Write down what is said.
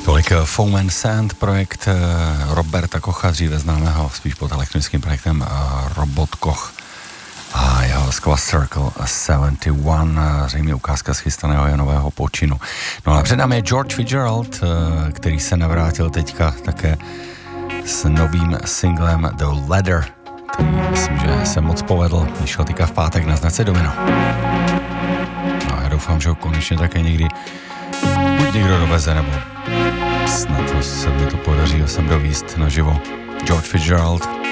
Tolik Foam and Sand, projekt Roberta Kocha, dříve známého spíš pod elektronickým projektem Robot Koch a jeho skvělá Circle 71, zřejmě ukázka z chystaného nového počinu. No a před námi je George Fitzgerald, který se navrátil teďka také s novým singlem The Ladder, který myslím, že se moc povedl, vyšel teďka v pátek na značce Domino. No a já doufám, že ho konečně také někdy buď někdo doveze, nebo snad se mi to podaří sem dovíst naživo. George Fitzgerald.